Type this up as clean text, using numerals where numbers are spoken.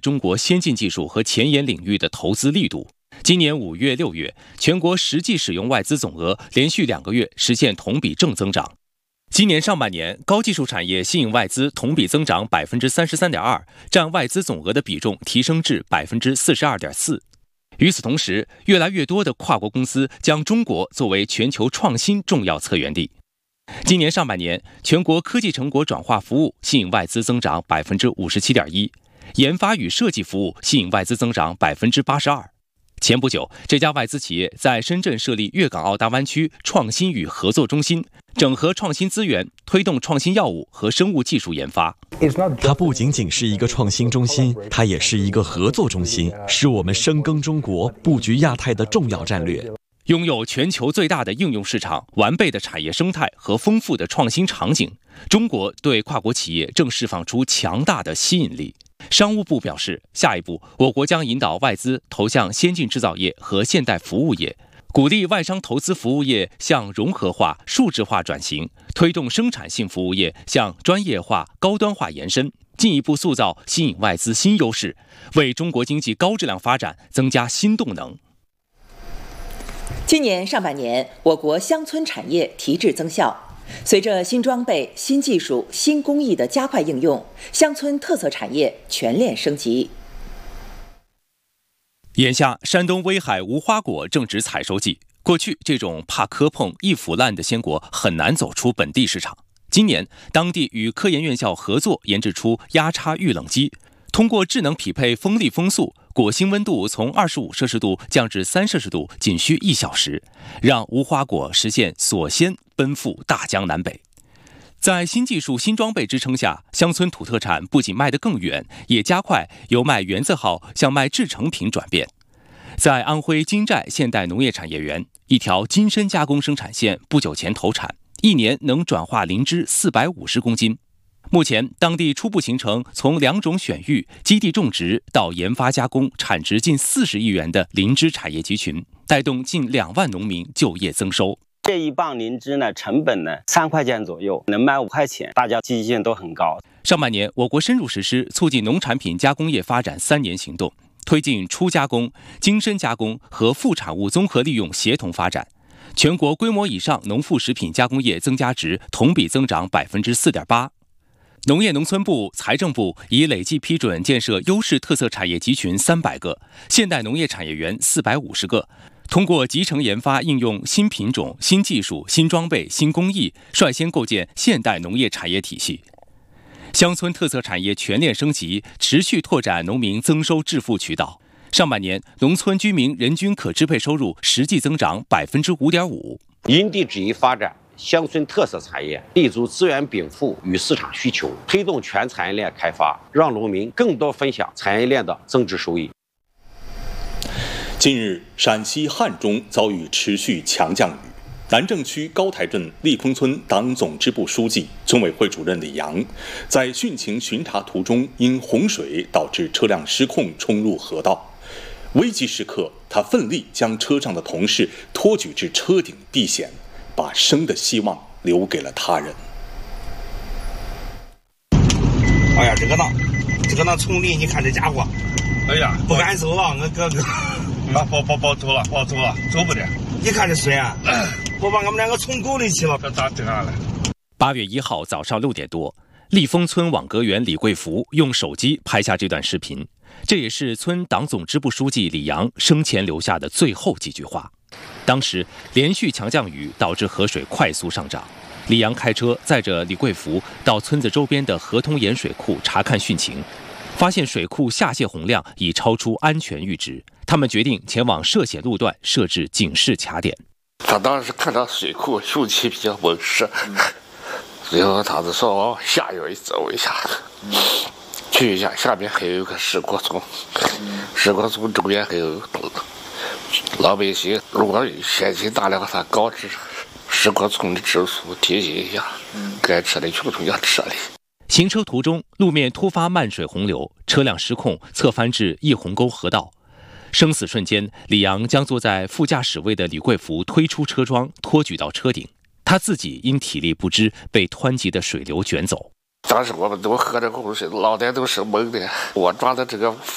中国先进技术和前沿领域的投资力度。今年5月、6月，全国实际使用外资总额连续2个月实现同比正增长。今年上半年，高技术产业吸引外资同比增长33.2%，占外资总额的比重提升至42.4%。与此同时，越来越多的跨国公司将中国作为全球创新重要策源地。今年上半年，全国科技成果转化服务吸引外资增长57.1%，研发与设计服务吸引外资增长82%。前不久，这家外资企业在深圳设立粤港澳大湾区创新与合作中心，整合创新资源，推动创新药物和生物技术研发。 它不仅仅是一个创新中心，它也是一个合作中心，是我们深耕中国、布局亚太的重要战略。 拥有全球最大的应用市场、完备的产业生态和丰富的创新场景，中国对跨国企业正释放出强大的吸引力。商务部表示，下一步我国将引导外资投向先进制造业和现代服务业，鼓励外商投资服务业向融合化、数字化转型，推动生产性服务业向专业化、高端化延伸，进一步塑造吸引外资新优势，为中国经济高质量发展增加新动能。 今年上半年，我国乡村产业提质增效。随着新装备、新技术、新工艺的加快应用，乡村特色产业全链升级。 眼下，山东威海无花果正值采收季。过去，这种怕磕碰、易腐烂的鲜果很难走出本地市场。今年，当地与科研院校合作研制出压差预冷机，通过智能匹配风力风速，果心温度从25摄氏度降至3摄氏度，仅需1小时，让无花果实现锁鲜奔赴大江南北。在新技术、新装备支撑下，乡村土特产不仅卖得更远，也加快由卖原字号向卖制成品转变。在安徽金寨现代农业产业园，一条金参加工生产线不久前投产，1年能转化灵芝450公斤。目前，当地初步形成从2种选育、基地种植到研发加工，产值近40亿元的灵芝产业集群，带动近2万农民就业增收。 这一磅灵芝呢，成本呢3块钱左右，能卖5块钱，大家积极性都很高。 上半年，我国深入实施促进农产品加工业发展3年行动，推进初加工、精深加工和副产物综合利用协同发展。全国规模以上农副食品加工业增加值同比增长4.8%。农业农村部、财政部已累计批准建设优势特色产业集群300个，现代农业产业园450个。通过集成研发应用新品种、新技术、新装备、新工艺，率先构建现代农业产业体系。乡村特色产业全链升级，持续拓展农民增收致富渠道。上半年，农村居民人均可支配收入实际增长5.5%。 因地制宜发展乡村特色产业，立足资源禀赋与市场需求，推动全产业链开发，让农民更多分享产业链的增值收益。 近日，陕西汉中遭遇持续强降雨。南郑区高台镇立丰村党总支部书记、村委会主任李阳，在汛情巡查途中，因洪水导致车辆失控冲入河道。危急时刻，他奋力将车上的同事托举至车顶避险，把生的希望留给了他人。 哎呀，这个那冲力，你看这家伙，哎呀，不敢走啊，我哥哥。别走了，走不得。你看这水啊，我把我们两个冲沟里去了，这咋这样了 ？8月1号早上6点多，立丰村网格员李贵福用手机拍下这段视频，这也是村党总支部书记李阳生前留下的最后几句话。当时连续强降雨导致河水快速上涨，李阳开车载着李贵福到村子周边的河通盐水库查看汛情，发现水库下泄洪量已超出安全阈值。他们决定前往涉险路段设置警示卡点。 他当时看到水库汛期比较猛湿，最后他就说往下游走一下，去一下，下边还有一个石果村，石果村周边还有老百姓，如果险情大了，他告知石果村的支书提醒一下，该撤的群众要撤离。 行车途中，路面突发漫水洪流，车辆失控侧翻至一鸿沟河道。生死瞬间，李阳将坐在副驾驶位的李贵福推出车窗，托举到车顶。他自己因体力不支被湍急的水流卷走。 当时我们都喝着口水，脑袋都是懵的。我抓的这个